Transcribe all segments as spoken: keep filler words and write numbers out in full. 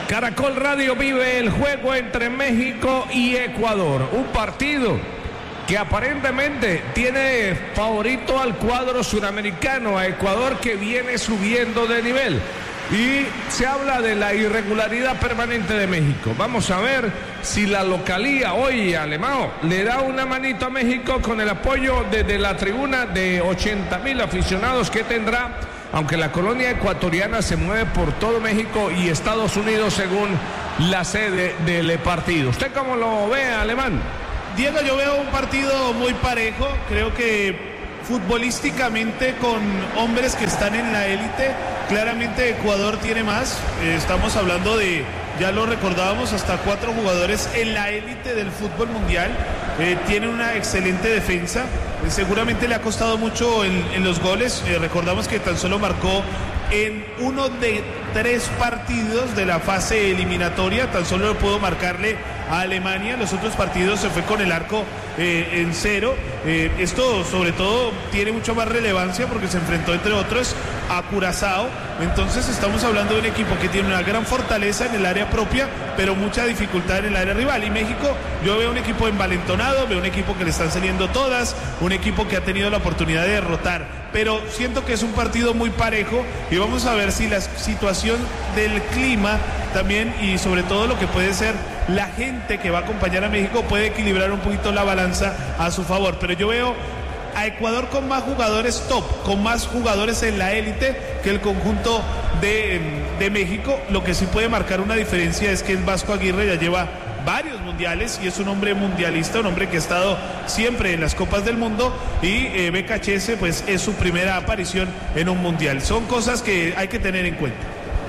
Caracol Radio vive el juego entre México y Ecuador. Un partido que aparentemente tiene favorito al cuadro suramericano, a Ecuador, que viene subiendo de nivel. Y se habla de la irregularidad permanente de México. Vamos a ver si la localía hoy, Alemão, le da una manito a México con el apoyo desde la tribuna de ochenta mil aficionados que tendrá, aunque la colonia ecuatoriana se mueve por todo México y Estados Unidos según la sede del partido. ¿Usted cómo lo ve, Alemán? Diego, yo veo un partido muy parejo. Creo que futbolísticamente, con hombres que están en la élite, claramente Ecuador tiene más. Eh, estamos hablando de, ya lo recordábamos, hasta cuatro jugadores en la élite del fútbol mundial. Eh, tiene una excelente defensa. Eh, seguramente le ha costado mucho en, en los goles. Eh, recordamos que tan solo marcó en uno de tres partidos de la fase eliminatoria. Tan solo pudo marcarle a Alemania. Los otros partidos se fue con el arco eh, en cero. Eh, esto sobre todo tiene mucho más relevancia porque se enfrentó, entre otros, a Curazao. Entonces estamos hablando de un equipo que tiene una gran fortaleza en el área propia, pero mucha dificultad en el área rival. Y México, yo veo un equipo envalentonado, veo un equipo que le están saliendo todas, un equipo que ha tenido la oportunidad de derrotar, pero siento que es un partido muy parejo y vamos a ver si la situación del clima también, y sobre todo lo que puede ser la gente que va a acompañar a México, puede equilibrar un poquito la balanza a su favor. Pero yo veo a Ecuador con más jugadores top, con más jugadores en la élite que el conjunto de, de México. Lo que sí puede marcar una diferencia es que el Vasco Aguirre ya lleva varios mundiales y es un hombre mundialista, un hombre que ha estado siempre en las Copas del Mundo, y eh, B K H S pues es su primera aparición en un mundial. Son cosas que hay que tener en cuenta.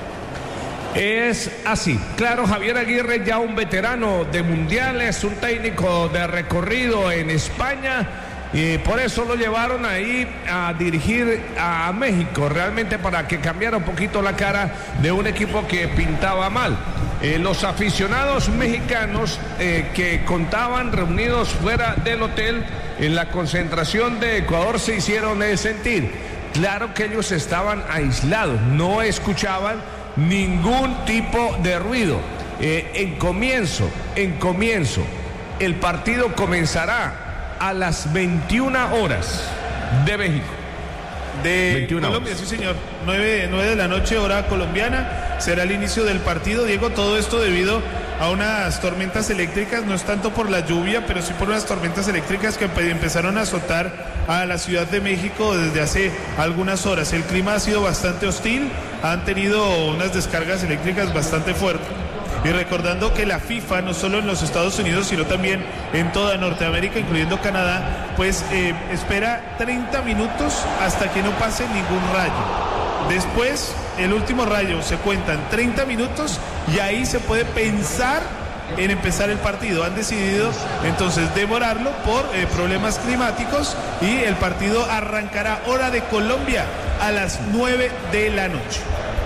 Es así, claro, Javier Aguirre, ya un veterano de mundiales, un técnico de recorrido en España, y por eso lo llevaron ahí a dirigir a México, realmente para que cambiara un poquito la cara de un equipo que pintaba mal. Eh, los aficionados mexicanos eh, que contaban reunidos fuera del hotel en la concentración de Ecuador se hicieron sentir. Claro que ellos estaban aislados, no escuchaban ningún tipo de ruido. Eh, en comienzo, en comienzo, el partido comenzará a las veintiuna horas de México. De Colombia, horas. Sí señor, nueve de la noche hora colombiana será el inicio del partido. Diego, todo esto debido a unas tormentas eléctricas, no es tanto por la lluvia, pero sí por unas tormentas eléctricas que empezaron a azotar a la Ciudad de México desde hace algunas horas. El clima ha sido bastante hostil, han tenido unas descargas eléctricas bastante fuertes. Y recordando que la FIFA, no solo en los Estados Unidos, sino también en toda Norteamérica, incluyendo Canadá, pues eh, espera treinta minutos hasta que no pase ningún rayo. Después, el último rayo se cuentan treinta minutos y ahí se puede pensar en empezar el partido. Han decidido entonces demorarlo por eh, problemas climáticos, y el partido arrancará hora de Colombia a las nueve de la noche.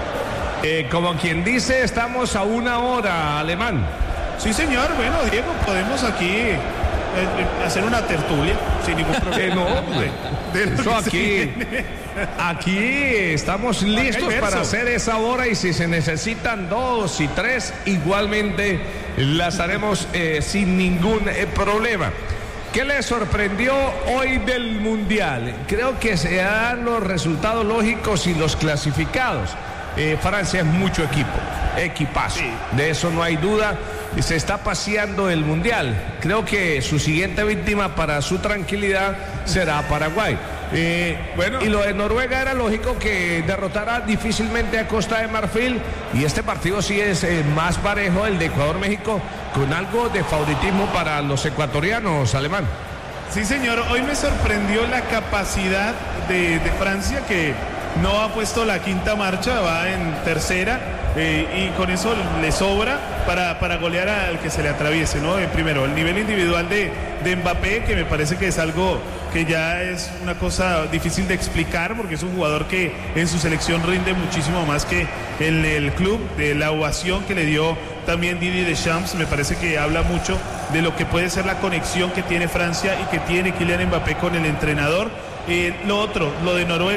Eh, como quien dice, estamos a una hora, Alemán. Sí, señor. Bueno, Diego, podemos aquí eh, eh, hacer una tertulia sin ningún problema. Eh, no, de, de eso aquí, aquí estamos listos para hacer esa hora, y si se necesitan dos y tres, igualmente las haremos eh, sin ningún eh, problema. ¿Qué le sorprendió hoy del Mundial? Creo que se dan los resultados lógicos y los clasificados. Eh, Francia es mucho equipo, equipazo, sí. De eso no hay duda. Se está paseando el Mundial. Creo que su siguiente víctima para su tranquilidad será Paraguay. Eh, bueno. Y lo de Noruega era lógico que derrotara difícilmente a Costa de Marfil, y este partido sí es eh, más parejo, el de Ecuador-México, con algo de favoritismo para los ecuatorianos, Alemán. Sí, señor, hoy me sorprendió la capacidad de, de Francia, que no ha puesto la quinta marcha, va en tercera, eh, y con eso le sobra para, para golear al que se le atraviese, ¿no? Eh, primero, el nivel individual de, de Mbappé, que me parece que es algo que ya es una cosa difícil de explicar, porque es un jugador que en su selección rinde muchísimo más que en el club. De la ovación que le dio también Didier Deschamps, me parece que habla mucho de lo que puede ser la conexión que tiene Francia y que tiene Kylian Mbappé con el entrenador. Eh, lo otro, lo de Noruega,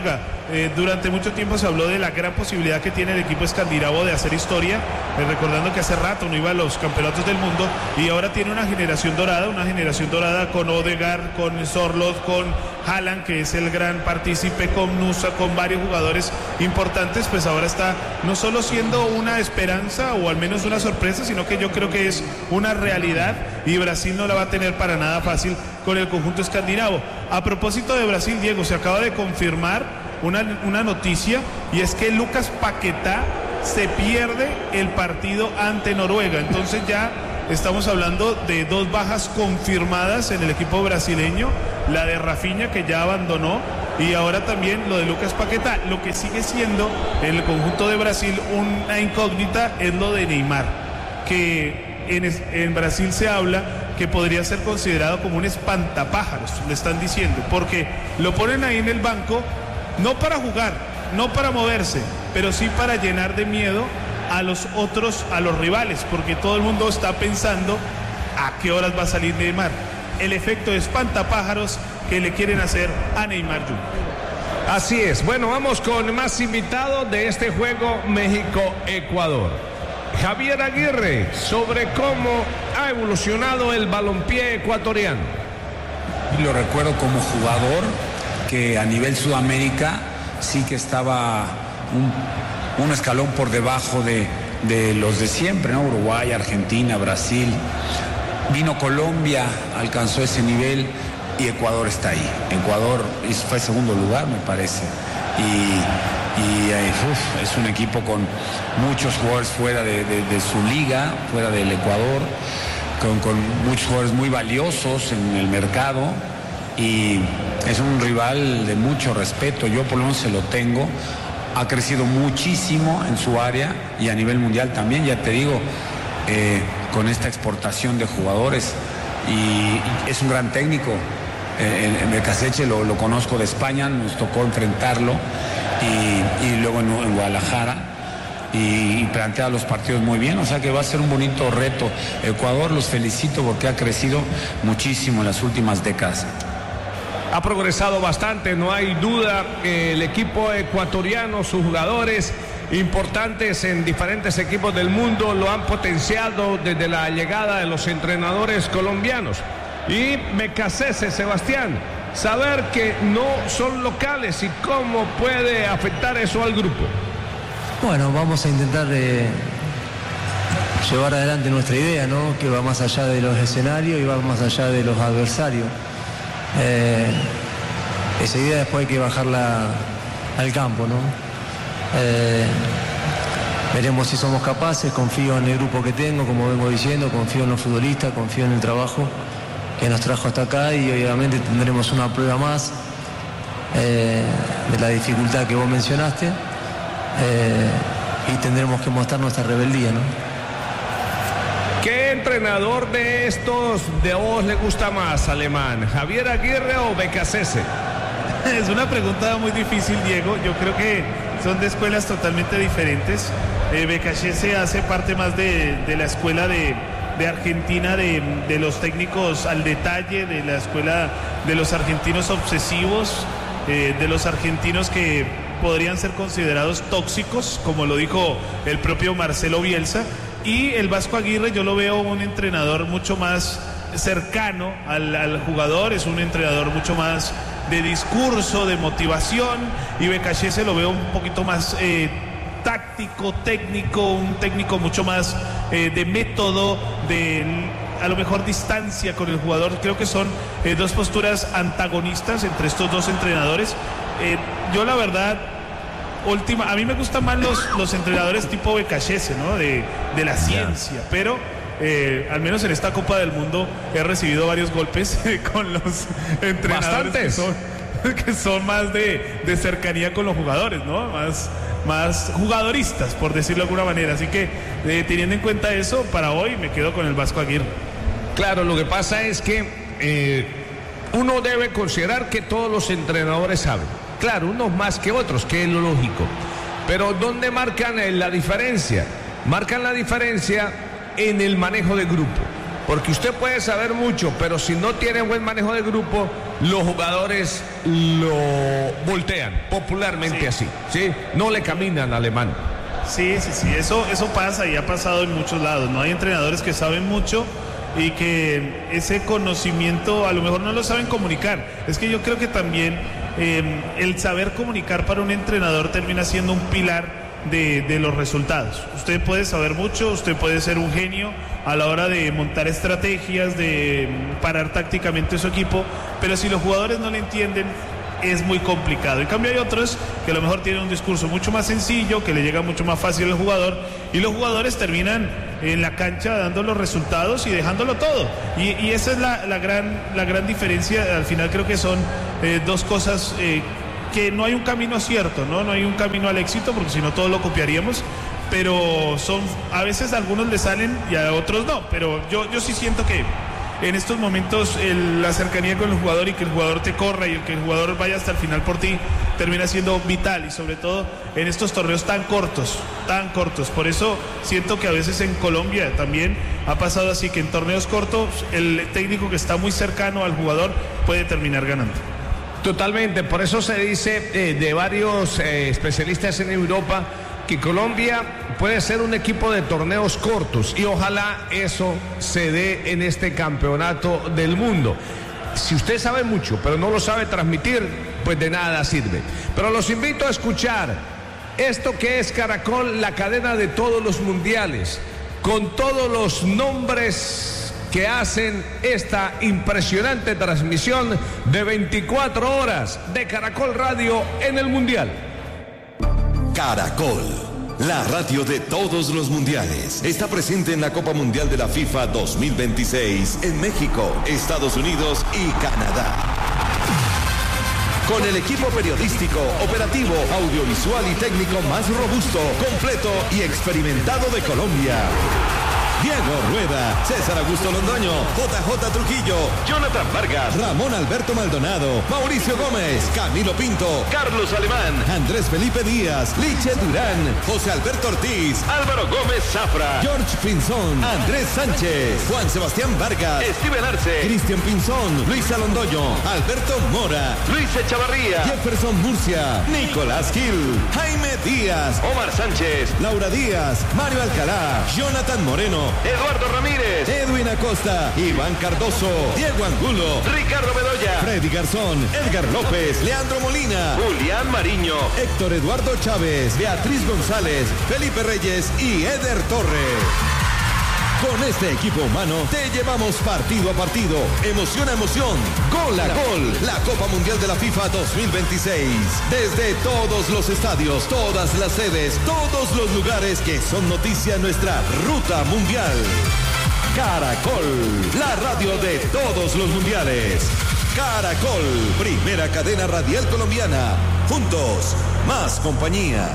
Eh, durante mucho tiempo se habló de la gran posibilidad que tiene el equipo escandinavo de hacer historia, eh, recordando que hace rato no iba a los campeonatos del mundo y ahora tiene una generación dorada, una generación dorada con Odegaard, con Sorloth, con Haaland, que es el gran partícipe, con Nusa, con varios jugadores importantes. Pues ahora está no solo siendo una esperanza o al menos una sorpresa, sino que yo creo que es una realidad y Brasil no la va a tener para nada fácil con el conjunto escandinavo. A propósito de Brasil, Diego, se acaba de confirmar Una, una noticia y es que Lucas Paquetá se pierde el partido ante Noruega. Entonces ya estamos hablando de dos bajas confirmadas en el equipo brasileño, la de Rafinha, que ya abandonó, y ahora también lo de Lucas Paquetá. Lo que sigue siendo en el conjunto de Brasil una incógnita es lo de Neymar, que en, en Brasil se habla que podría ser considerado como un espantapájaros, le están diciendo, porque lo ponen ahí en el banco no para jugar, no para moverse, pero sí para llenar de miedo a los otros, a los rivales, porque todo el mundo está pensando a qué horas va a salir Neymar. El efecto de espantapájaros que le quieren hacer a Neymar junior Así es. Bueno, vamos con más invitados de este juego México-Ecuador. Javier Aguirre, sobre cómo ha evolucionado el balompié ecuatoriano. Lo recuerdo como jugador que a nivel Sudamérica sí que estaba un, un escalón por debajo de, de los de siempre, ¿no? Uruguay, Argentina, Brasil. Vino Colombia, alcanzó ese nivel y Ecuador está ahí. Ecuador fue segundo lugar, me parece. Y, y uf, es un equipo con muchos jugadores fuera de, de, de su liga, fuera del Ecuador, con, con muchos jugadores muy valiosos en el mercado. Y es un rival de mucho respeto, yo por lo menos se lo tengo, ha crecido muchísimo en su área y a nivel mundial también, ya te digo, eh, con esta exportación de jugadores, y, y es un gran técnico. eh, en Becasseche lo, lo conozco de España, nos tocó enfrentarlo y, y luego en, en Guadalajara y, y plantea los partidos muy bien, o sea que va a ser un bonito reto. Ecuador, los felicito porque ha crecido muchísimo en las últimas décadas. Ha progresado bastante, no hay duda que el equipo ecuatoriano, sus jugadores importantes en diferentes equipos del mundo lo han potenciado desde la llegada de los entrenadores colombianos. Y Becasese, Sebastián, saber que no son locales y cómo puede afectar eso al grupo. Bueno, vamos a intentar eh, llevar adelante nuestra idea, ¿no? Que va más allá de los escenarios y va más allá de los adversarios. Eh, esa idea después hay que bajarla al campo, ¿no? Eh, veremos si somos capaces, confío en el grupo que tengo, como vengo diciendo, confío en los futbolistas, confío en el trabajo que nos trajo hasta acá y obviamente tendremos una prueba más eh, de la dificultad que vos mencionaste eh, y tendremos que mostrar nuestra rebeldía, ¿no? ¿Qué entrenador de estos de vos le gusta más, Alemán? ¿Javier Aguirre o Becasese? Es una pregunta muy difícil, Diego. Yo creo que son de escuelas totalmente diferentes. Eh, Becasese hace parte más de, de la escuela de, de Argentina, de, de los técnicos al detalle, de la escuela de los argentinos obsesivos, eh, de los argentinos que podrían ser considerados tóxicos, como lo dijo el propio Marcelo Bielsa. Y el Vasco Aguirre yo lo veo un entrenador mucho más cercano al, al jugador, es un entrenador mucho más de discurso, de motivación, y Becasese lo veo un poquito más eh, táctico, técnico, un técnico mucho más eh, de método, de a lo mejor distancia con el jugador. Creo que son eh, dos posturas antagonistas entre estos dos entrenadores. Eh, yo la verdad... Última, a mí me gustan más los, los entrenadores tipo Becasese, ¿no? De, de la ciencia, pero eh, al menos en esta Copa del Mundo he recibido varios golpes con los entrenadores que son, que son más de, de cercanía con los jugadores, ¿no? Más, más jugadoristas, por decirlo de alguna manera. Así que eh, teniendo en cuenta eso, para hoy me quedo con el Vasco Aguirre. Claro, lo que pasa es que eh, uno debe considerar que todos los entrenadores saben. Claro, unos más que otros, que es lo lógico. Pero ¿dónde marcan la diferencia? Marcan la diferencia en el manejo de grupo. Porque usted puede saber mucho, pero si no tiene buen manejo de grupo, los jugadores lo voltean, popularmente sí. así, ¿sí? No le caminan al alemán. Sí, sí, sí, eso, eso pasa y ha pasado en muchos lados, ¿no? Hay entrenadores que saben mucho y que ese conocimiento a lo mejor no lo saben comunicar. Es que yo creo que también eh, el saber comunicar para un entrenador termina siendo un pilar de, de los resultados. Usted puede saber mucho, usted puede ser un genio a la hora de montar estrategias, de parar tácticamente su equipo, pero si los jugadores no le entienden, es muy complicado. En cambio hay otros que a lo mejor tienen un discurso mucho más sencillo, que le llega mucho más fácil al jugador, y los jugadores terminan en la cancha dando los resultados y dejándolo todo. Y, y esa es la, la, gran, la gran diferencia. Al final creo que son eh, dos cosas eh, que no hay un camino cierto, ¿no? No hay un camino al éxito, porque si no todos lo copiaríamos, pero son, a veces a algunos le salen y a otros no, pero yo, yo sí siento que en estos momentos el, la cercanía con el jugador y que el jugador te corra y el que el jugador vaya hasta el final por ti termina siendo vital, y sobre todo en estos torneos tan cortos, tan cortos. Por eso siento que a veces en Colombia también ha pasado así, que en torneos cortos el técnico que está muy cercano al jugador puede terminar ganando. Totalmente, por eso se dice eh, de varios eh, especialistas en Europa que Colombia puede ser un equipo de torneos cortos, y ojalá eso se dé en este campeonato del mundo. Si usted sabe mucho pero no lo sabe transmitir, pues de nada sirve. Pero los invito a escuchar esto que es Caracol, la cadena de todos los mundiales, con todos los nombres que hacen esta impresionante transmisión de veinticuatro horas de Caracol Radio en el Mundial. Caracol, la radio de todos los mundiales, está presente en la Copa Mundial de la FIFA dos mil veintiséis en México, Estados Unidos y Canadá. Con el equipo periodístico, operativo, audiovisual y técnico más robusto, completo y experimentado de Colombia. Diego Rueda, César Augusto Londoño, J J Trujillo, Jonathan Vargas, Ramón Alberto Maldonado, Mauricio Gómez, Camilo Pinto, Carlos Alemán, Andrés Felipe Díaz, Liche Durán, José Alberto Ortiz, Álvaro Gómez Zafra, George Pinzón, Andrés Sánchez, Juan Sebastián Vargas, Steven Arce, Cristian Pinzón, Luisa Londoño, Alberto Mora, Luis Echavarría, Jefferson Murcia, Nicolás Gil, Jaime Díaz, Omar Sánchez, Laura Díaz, Mario Alcalá, Jonathan Moreno, Eduardo Ramírez, Edwin Acosta, Iván Cardoso, Diego Angulo, Ricardo Bedoya, Freddy Garzón, Edgar López, Leandro Molina, Julián Mariño, Héctor Eduardo Chávez, Beatriz González, Felipe Reyes y Eder Torres. Con este equipo humano te llevamos partido a partido, emoción a emoción, gol a gol, la Copa Mundial de la FIFA dos mil veintiséis. Desde todos los estadios, todas las sedes, todos los lugares que son noticia en nuestra ruta mundial. Caracol, la radio de todos los mundiales. Caracol, primera cadena radial colombiana. Juntos, más compañía.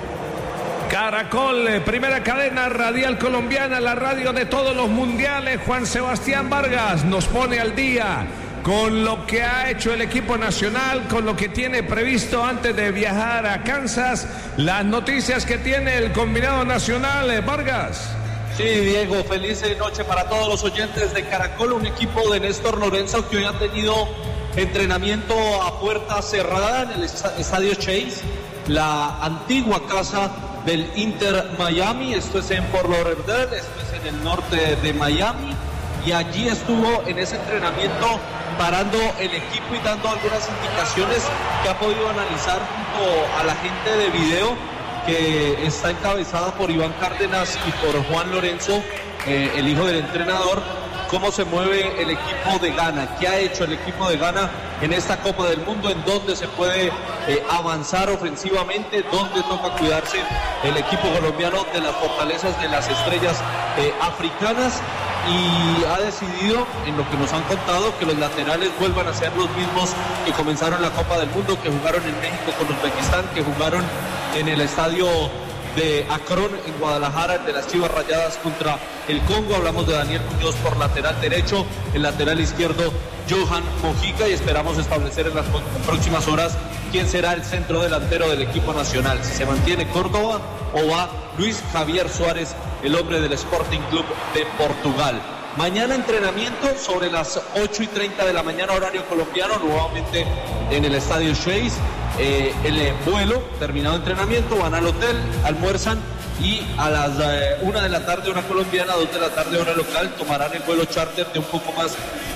Caracol, primera cadena radial colombiana, la radio de todos los mundiales. Juan Sebastián Vargas nos pone al día con lo que ha hecho el equipo nacional, con lo que tiene previsto antes de viajar a Kansas, las noticias que tiene el combinado nacional. Vargas. Sí, Diego, feliz noche para todos los oyentes de Caracol, un equipo de Néstor Lorenzo que hoy ha tenido entrenamiento a puerta cerrada en el estadio Chase, la antigua casa del Inter Miami. Esto es en Fort Lauderdale, esto es en el norte de Miami, y allí estuvo en ese entrenamiento parando el equipo y dando algunas indicaciones que ha podido analizar junto a la gente de video, que está encabezada por Iván Cárdenas y por Juan Lorenzo, eh, el hijo del entrenador. Cómo se mueve el equipo de Ghana, qué ha hecho el equipo de Ghana en esta Copa del Mundo, en dónde se puede eh, avanzar ofensivamente, dónde toca cuidarse el equipo colombiano de las fortalezas de las estrellas eh, africanas, y ha decidido, en lo que nos han contado, que los laterales vuelvan a ser los mismos que comenzaron la Copa del Mundo, que jugaron en México con Uzbekistán, que jugaron en el estadio de Akron en Guadalajara, el de las Chivas Rayadas contra el Congo. Hablamos de Daniel Muñoz por lateral derecho, el lateral izquierdo Johan Mojica, y esperamos establecer en las próximas horas quién será el centro delantero del equipo nacional, si se mantiene Córdoba o va Luis Javier Suárez, el hombre del Sporting Club de Portugal. Mañana entrenamiento sobre las ocho y treinta de la mañana, horario colombiano, nuevamente en el Estadio Chase. Eh, el eh, vuelo, terminado entrenamiento, van al hotel, almuerzan y a las eh, una de la tarde, hora colombiana, dos de la tarde, hora local, tomarán el vuelo charter de un poco más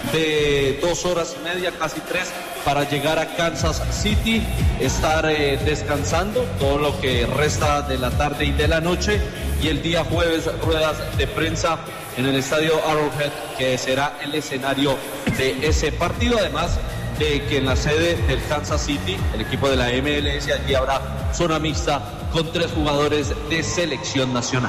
de dos horas y media, casi tres, para llegar a Kansas City, estar eh, descansando todo lo que resta de la tarde y de la noche, y el día jueves ruedas de prensa en el estadio Arrowhead, que será el escenario de ese partido, además de que en la sede del Kansas City, el equipo de la M L S, allí habrá zona mixta con tres jugadores de selección nacional.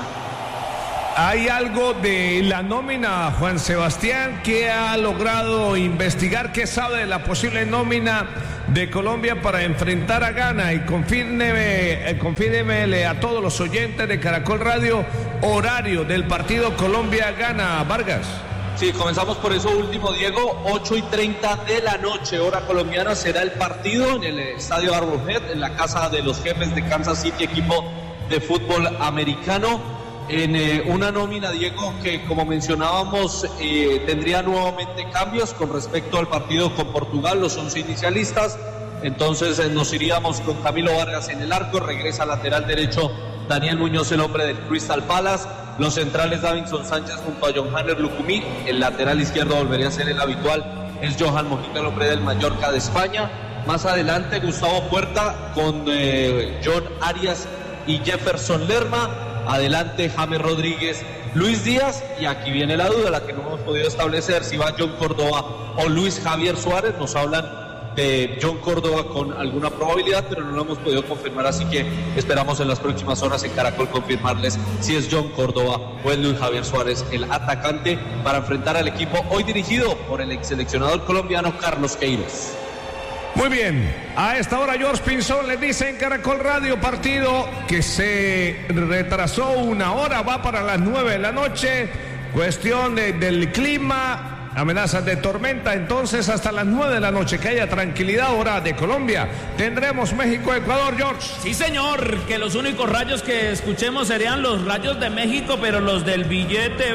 ¿Hay algo de la nómina, Juan Sebastián, que ha logrado investigar? ¿Qué sabe de la posible nómina de Colombia para enfrentar a Ghana? Y confírmeme, eh, confírmele a todos los oyentes de Caracol Radio horario del partido Colombia-Ghana, Vargas. Sí, comenzamos por eso último, Diego. ocho y treinta de la noche, hora colombiana, será el partido en el estadio Arrowhead, en la casa de los jefes de Kansas City, equipo de fútbol americano. En eh, una nómina, Diego, que como mencionábamos eh, tendría nuevamente cambios con respecto al partido con Portugal, los once inicialistas. Entonces eh, nos iríamos con Camilo Vargas en el arco, regresa lateral derecho Daniel Muñoz, el hombre del Crystal Palace. Los centrales, Davinson Sánchez junto a John Hanner Lucumí. El lateral izquierdo volvería a ser el habitual, es Johan Mojito, el hombre del Mallorca de España. Más adelante Gustavo Puerta con eh, John Arias y Jefferson Lerma. Adelante James Rodríguez, Luis Díaz, y aquí viene la duda, la que no hemos podido establecer, si va John Córdoba o Luis Javier Suárez. Nos hablan de John Córdoba con alguna probabilidad, pero no lo hemos podido confirmar, así que esperamos en las próximas horas en Caracol confirmarles si es John Córdoba o es Luis Javier Suárez, el atacante, para enfrentar al equipo hoy dirigido por el ex seleccionador colombiano Carlos Queiroz. Muy bien, a esta hora George Pinzón les dice en Caracol Radio, partido que se retrasó una hora, va para las nueve de la noche, cuestión de, del clima, amenazas de tormenta, entonces hasta las nueve de la noche, que haya tranquilidad, hora de Colombia. Tendremos México-Ecuador, George. Sí, señor, que los únicos rayos que escuchemos serían los rayos de México, pero los del billete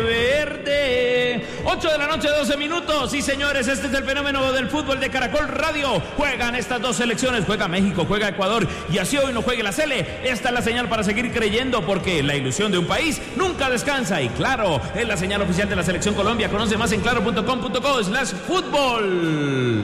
verde. ocho de la noche, doce minutos. Sí, señores, este es el fenómeno del fútbol de Caracol Radio. Juegan estas dos selecciones, juega México, juega Ecuador, y así hoy no juegue la Sele. Esta es la señal para seguir creyendo, porque la ilusión de un país nunca descansa, y claro, es la señal oficial de la Selección Colombia. Conoce más en claro punto com punto co slash fútbol.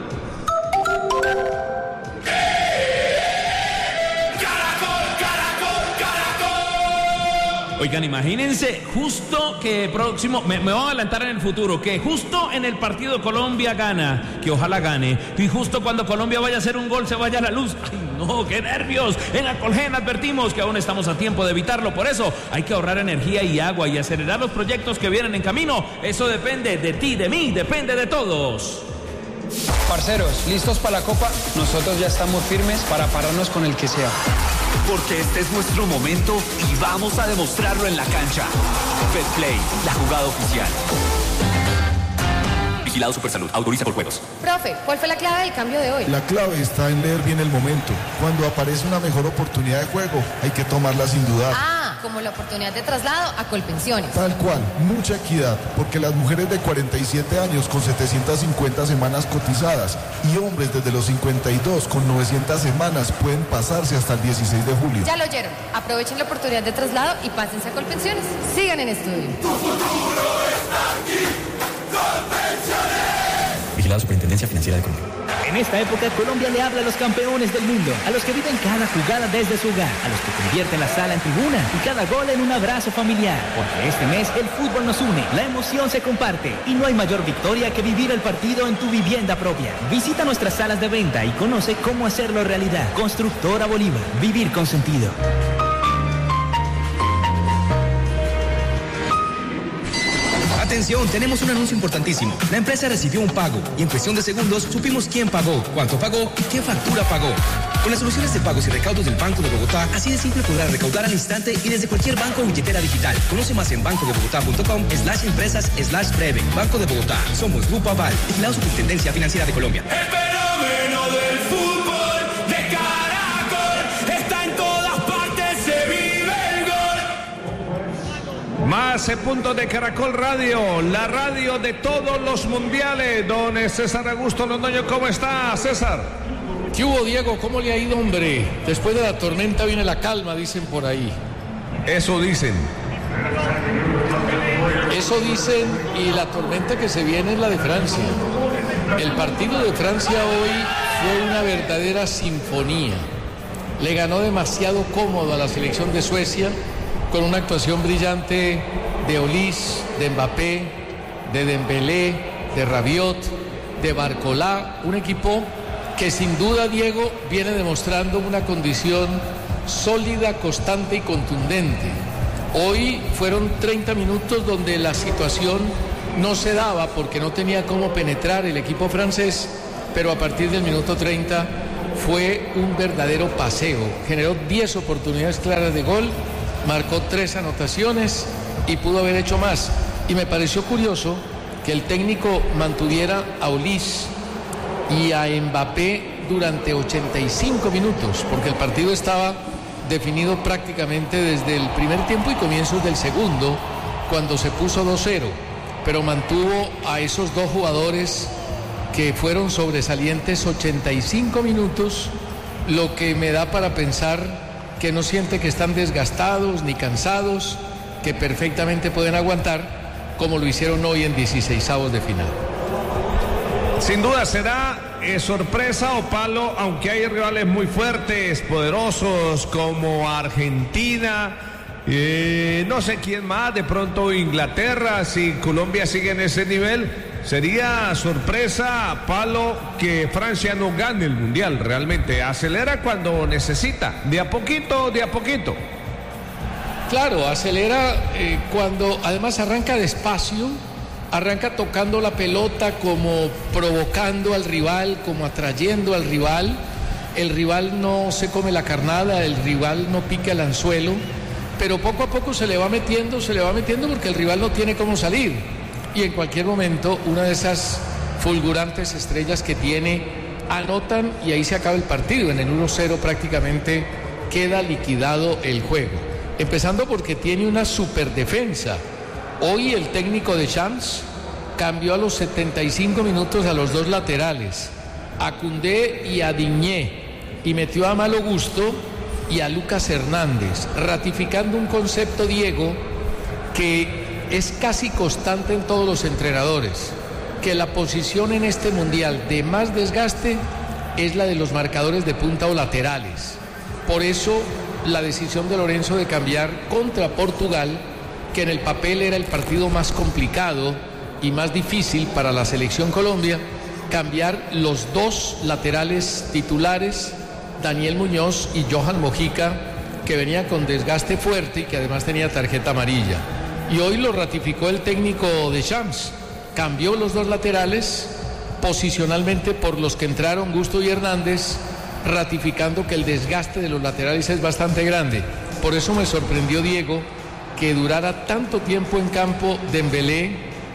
Oigan, imagínense, justo que próximo, me, me voy a adelantar en el futuro, que justo en el partido Colombia gana, que ojalá gane, y justo cuando Colombia vaya a hacer un gol se vaya a la luz. ¡Ay, no, qué nervios! En Acolgen advertimos que aún estamos a tiempo de evitarlo, por eso hay que ahorrar energía y agua y acelerar los proyectos que vienen en camino. Eso depende de ti, de mí, depende de todos. Parceros, ¿listos para la Copa? Nosotros ya estamos firmes para pararnos con el que sea. Porque este es nuestro momento y vamos a demostrarlo en la cancha. Betplay, la jugada oficial. Vigilado Supersalud, autoriza por juegos. Profe, ¿cuál fue la clave del cambio de hoy? La clave está en leer bien el momento. Cuando aparece una mejor oportunidad de juego, hay que tomarla sin dudar. Ah, como la oportunidad de traslado a Colpensiones. Tal cual, mucha equidad, porque las mujeres de cuarenta y siete años con setecientas cincuenta semanas cotizadas y hombres desde los cincuenta y dos con novecientas semanas pueden pasarse hasta el dieciséis de julio. Ya lo oyeron, aprovechen la oportunidad de traslado y pásense a Colpensiones. Sigan en estudio. Tu futuro está aquí, Colpensiones. Vigilado Superintendencia Financiera de Colombia. En esta época, Colombia le habla a los campeones del mundo, a los que viven cada jugada desde su hogar, a los que convierten la sala en tribuna y cada gol en un abrazo familiar. Porque este mes el fútbol nos une, la emoción se comparte y no hay mayor victoria que vivir el partido en tu vivienda propia. Visita nuestras salas de venta y conoce cómo hacerlo realidad. Constructora Bolívar, vivir con sentido. Atención, tenemos un anuncio importantísimo. La empresa recibió un pago y en cuestión de segundos supimos quién pagó, cuánto pagó y qué factura pagó. Con las soluciones de pagos y recaudos del Banco de Bogotá, así de simple podrás recaudar al instante y desde cualquier banco o billetera digital. Conoce más en banco de bogotá punto com slash empresas slash breve. Banco de Bogotá. Somos Grupo Aval, vigilado Superintendencia Financiera de Colombia. El fenómeno del fútbol de Caracol está en todas partes, se vive el gol. Más puntos de Caracol Radio, la radio de todos los mundiales. Don César Augusto Londoño, ¿cómo está, César? ¿Qué hubo, Diego? ¿Cómo le ha ido, hombre? Después de la tormenta viene la calma, dicen por ahí. Eso dicen. Eso dicen, y la tormenta que se viene es la de Francia. El partido de Francia hoy fue una verdadera sinfonía. Le ganó demasiado cómodo a la selección de Suecia, con una actuación brillante de Olise, de Mbappé, de Dembélé, de Rabiot, de Barcola, un equipo que sin duda, Diego, viene demostrando una condición sólida, constante y contundente. Hoy fueron treinta minutos donde la situación no se daba porque no tenía cómo penetrar el equipo francés, pero a partir del minuto treinta fue un verdadero paseo. Generó diez oportunidades claras de gol, marcó tres anotaciones y pudo haber hecho más. Y me pareció curioso que el técnico mantuviera a Olise y a Mbappé durante ochenta y cinco minutos, porque el partido estaba definido prácticamente desde el primer tiempo y comienzos del segundo, cuando se puso dos cero, pero mantuvo a esos dos jugadores que fueron sobresalientes ochenta y cinco minutos, lo que me da para pensar que no siente que están desgastados ni cansados, que perfectamente pueden aguantar, como lo hicieron hoy en dieciseisavos de final. Sin duda será eh, sorpresa o palo, aunque hay rivales muy fuertes, poderosos como Argentina, eh, no sé quién más, de pronto Inglaterra. Si Colombia sigue en ese nivel, sería sorpresa, palo, que Francia no gane el mundial. Realmente acelera cuando necesita, de a poquito, de a poquito. Claro, acelera eh, cuando además arranca despacio. Arranca tocando la pelota, como provocando al rival, como atrayendo al rival. El rival no se come la carnada, el rival no pica el anzuelo, pero poco a poco se le va metiendo, se le va metiendo porque el rival no tiene cómo salir. Y en cualquier momento, una de esas fulgurantes estrellas que tiene, anotan y ahí se acaba el partido. En el uno cero prácticamente queda liquidado el juego. Empezando porque tiene una superdefensa. Hoy el técnico de Champs cambió a los setenta y cinco minutos a los dos laterales, a Koundé y a Digne, y metió a Malo Gusto y a Lucas Hernández, ratificando un concepto, Diego, que es casi constante en todos los entrenadores, que la posición en este mundial de más desgaste es la de los marcadores de punta o laterales. Por eso la decisión de Lorenzo de cambiar contra Portugal, que en el papel era el partido más complicado y más difícil para la selección Colombia, cambiar los dos laterales titulares, Daniel Muñoz y Johan Mojica, que venían con desgaste fuerte y que además tenía tarjeta amarilla. Y hoy lo ratificó el técnico de Champs, cambió los dos laterales posicionalmente por los que entraron Gusto y Hernández, ratificando que el desgaste de los laterales es bastante grande. Por eso me sorprendió, Diego, que durara tanto tiempo en campo Dembélé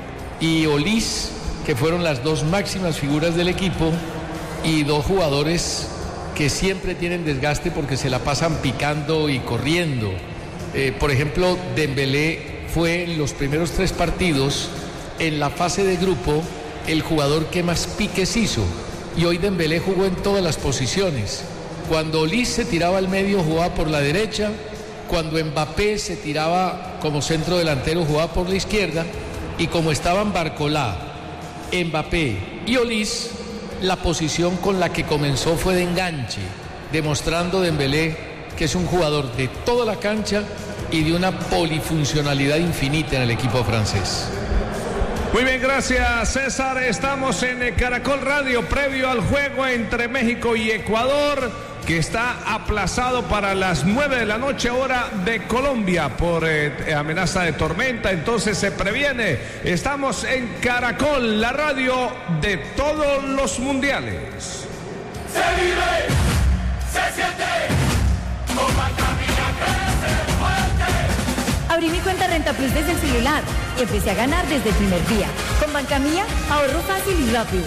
y Olise, que fueron las dos máximas figuras del equipo, y dos jugadores que siempre tienen desgaste porque se la pasan picando y corriendo. Eh, por ejemplo, Dembélé fue en los primeros tres partidos, en la fase de grupo, el jugador que más piques hizo, y hoy Dembélé jugó en todas las posiciones. Cuando Olise se tiraba al medio, jugaba por la derecha. Cuando Mbappé se tiraba como centro delantero, jugaba por la izquierda, y como estaban Barcola, Mbappé y Olise, la posición con la que comenzó fue de enganche, demostrando Dembélé que es un jugador de toda la cancha y de una polifuncionalidad infinita en el equipo francés. Muy bien, gracias, César. Estamos en Caracol Radio, previo al juego entre México y Ecuador, que está aplazado para las nueve de la noche, hora de Colombia, por eh, amenaza de tormenta. Entonces se previene. Estamos en Caracol, la radio de todos los mundiales. Se vive, se siente, con Bancamilla crece fuerte. Abrí mi cuenta Renta Plus desde el celular y empecé a ganar desde el primer día. Con Bancamilla, ahorro fácil y rápido.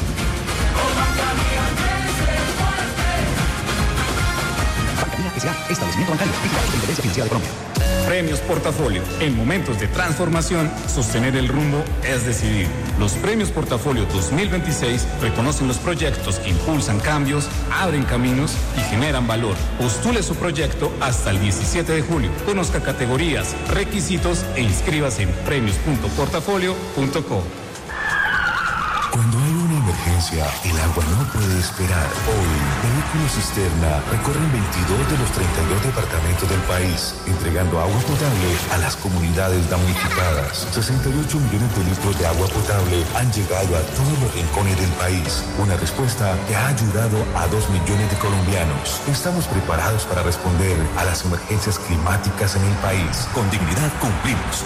Con Bancamilla crece fuerte. Bancamilla S A, establecimiento bancario, vigilado Superintendencia Financiera de Colombia. Premios Portafolio. En momentos de transformación, sostener el rumbo es decidir. Los Premios Portafolio dos mil veintiséis reconocen los proyectos que impulsan cambios, abren caminos y generan valor. Postule su proyecto hasta el diecisiete de julio. Conozca categorías, requisitos e inscríbase en premios punto portafolio punto co. Cuando hay una emergencia, el agua no puede esperar. Hoy, Vehículos Cisterna recorren veintidós de los treinta y dos departamentos del país, entregando agua potable a las comunidades damnificadas. sesenta y ocho millones de litros de agua potable han llegado a todos los rincones del país. Una respuesta que ha ayudado a dos millones de colombianos. Estamos preparados para responder a las emergencias climáticas en el país. Con dignidad cumplimos.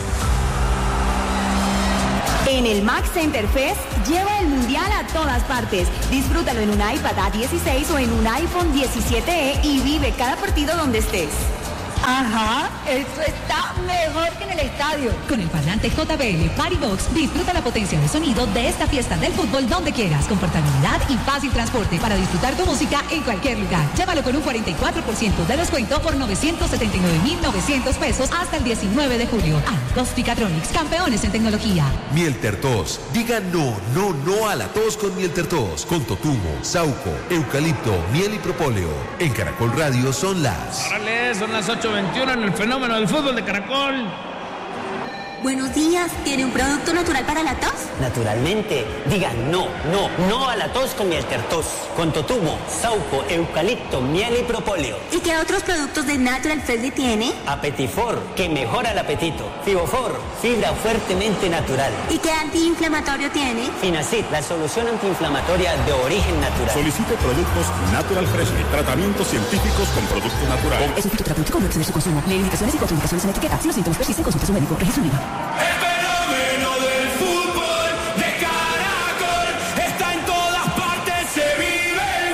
En el Max Center Fest, lleva el mundial a todas partes. Disfrútalo en un iPad A dieciséis o en un iPhone diecisiete E y vive cada partido donde estés. Ajá, eso está mejor que en el estadio. Con el parlante J B L Party Box, disfruta la potencia de sonido de esta fiesta del fútbol donde quieras, con portabilidad y fácil transporte para disfrutar tu música en cualquier lugar. Llévalo con un cuarenta y cuatro por ciento de descuento por novecientos setenta y nueve mil novecientos pesos hasta el diecinueve de julio. Acosticatronics, campeones en tecnología. Mieltertos. Diga no, no, no a la tos con Mieltertos. Con totumo, sauco, eucalipto, miel y propóleo. En Caracol Radio son las... Órale, son las ocho veintiuno en el fenómeno del fútbol de Caracol. Buenos días, ¿tiene un producto natural para la tos? Naturalmente, diga no, no, no a la tos con Mieltertos. Con totumo, sauco, eucalipto, miel y propóleo. ¿Y qué otros productos de Natural Friendly tiene? Apetifor, que mejora el apetito. Fibofor, fibra fuertemente natural. ¿Y qué antiinflamatorio tiene? Finacid, la solución antiinflamatoria de origen natural. Solicite productos Natural Friendly, tratamientos científicos con producto natural. Es un fitoterapéutico, no exceder su consumo. Lee indicaciones y contraindicaciones en la etiqueta. Si los síntomas persisten, consulte a su médico. Registro N I V A. El fenómeno del fútbol de Caracol está en todas partes, se vive el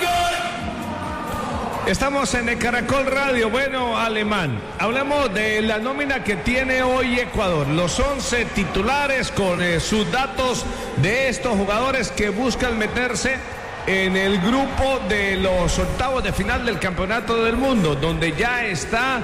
gol. Estamos en el Caracol Radio. Bueno, Alemán, hablemos de la nómina que tiene hoy Ecuador. Los once titulares con eh, sus datos de estos jugadores que buscan meterse en el grupo de los octavos de final del Campeonato del Mundo, donde ya está...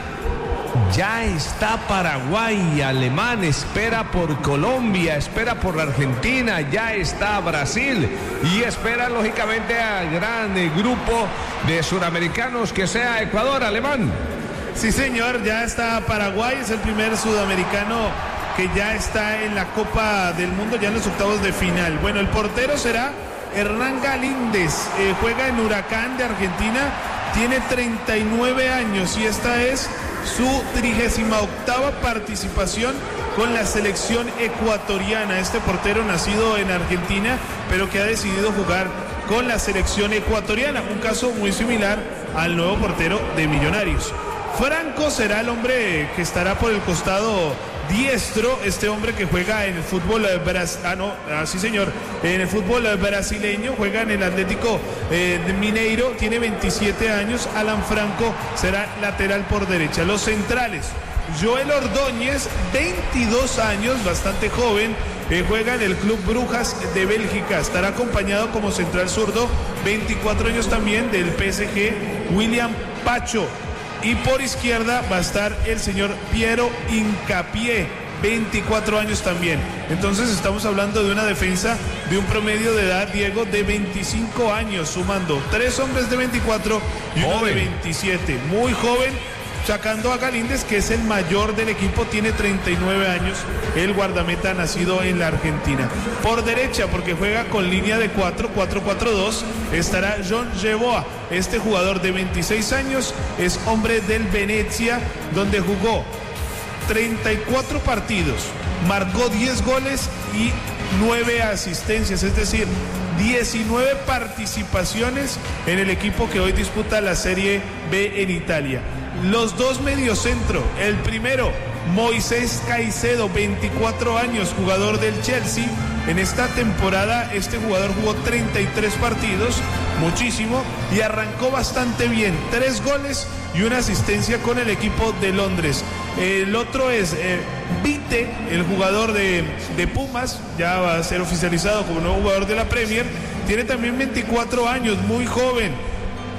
Ya está Paraguay, Alemán, espera por Colombia, espera por Argentina, ya está Brasil y espera lógicamente al gran eh, grupo de suramericanos que sea Ecuador, Alemán. Sí, señor, ya está Paraguay, es el primer sudamericano que ya está en la Copa del Mundo, ya en los octavos de final. Bueno, el portero será Hernán Galíndez, eh, juega en Huracán de Argentina, tiene treinta y nueve años y esta es su trigésima octava participación con la selección ecuatoriana. Este portero nacido en Argentina, pero que ha decidido jugar con la selección ecuatoriana. Un caso muy similar al nuevo portero de Millonarios. Franco será el hombre que estará por el costado diestro, este hombre que juega en el fútbol eh, bras... ah, no, ah, sí señor, en el fútbol eh, brasileño, juega en el Atlético eh, Mineiro, tiene veintisiete años. Alan Franco será lateral por derecha. Los centrales, Joel Ordóñez, veintidós años, bastante joven, eh, juega en el Club Brujas de Bélgica, estará acompañado como central zurdo, veinticuatro años también, del P S G, William Pacho. Y por izquierda va a estar el señor Piero Hincapié, veinticuatro años también. Entonces estamos hablando de una defensa de un promedio de edad, Diego, de veinticinco años, sumando tres hombres de veinticuatro y uno de veintisiete. Muy joven, sacando a Galíndez, que es el mayor del equipo, tiene treinta y nueve años, el guardameta nacido en la Argentina. Por derecha, porque juega con línea de cuatro, cuatro cuatro dos, estará John Yeboah. Este jugador de veintiséis años es hombre del Venecia, donde jugó treinta y cuatro partidos, marcó diez goles y nueve asistencias, es decir, diecinueve participaciones en el equipo que hoy disputa la Serie B en Italia. Los dos mediocentro, el primero, Moisés Caicedo, veinticuatro años, jugador del Chelsea. En esta temporada este jugador jugó treinta y tres partidos, muchísimo, y arrancó bastante bien, tres goles y una asistencia con el equipo de Londres. El otro es eh, Vite, el jugador de, de Pumas, ya va a ser oficializado como nuevo jugador de la Premier, tiene también veinticuatro años, muy joven.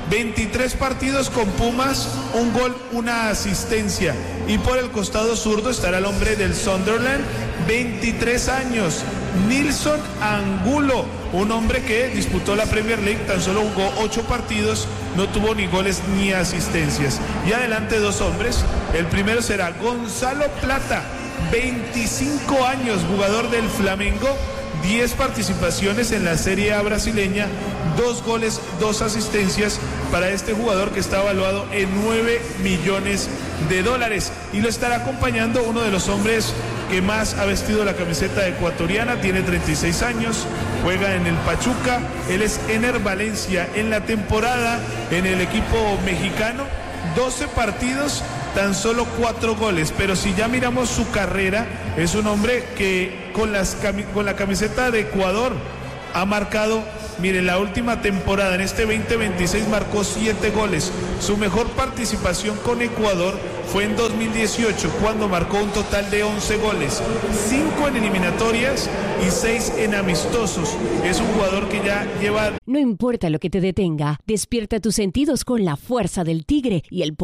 veintitrés partidos con Pumas, un gol, una asistencia. Y por el costado zurdo estará el hombre del Sunderland, veintitrés años, Nilson Angulo, un hombre que disputó la Premier League, tan solo jugó ocho partidos, no tuvo ni goles ni asistencias. Y adelante dos hombres, el primero será Gonzalo Plata, veinticinco años, jugador del Flamengo, diez participaciones en la Serie A brasileña, dos goles, dos asistencias para este jugador que está evaluado en nueve millones de dólares. Y lo estará acompañando uno de los hombres que más ha vestido la camiseta ecuatoriana, tiene treinta y seis años, juega en el Pachuca, él es Ener Valencia. En la temporada en el equipo mexicano, doce partidos, tan solo cuatro goles, pero si ya miramos su carrera, es un hombre que con, las, con la camiseta de Ecuador ha marcado, miren, la última temporada, en este veinte veintiséis marcó siete goles. Su mejor participación con Ecuador fue en dos mil dieciocho, cuando marcó un total de once goles, cinco en eliminatorias y seis en amistosos. Es un jugador que ya lleva... No importa lo que te detenga, despierta tus sentidos con la fuerza del tigre y el